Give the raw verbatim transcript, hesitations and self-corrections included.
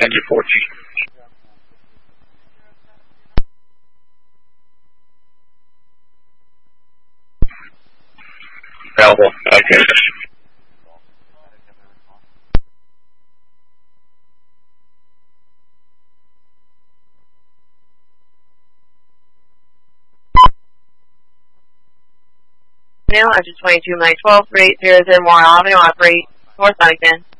Engine fourteen. Available. Okay. Now, after twenty-two, nine twelve, three eight zero zero Moore Avenue, operate North Huntington.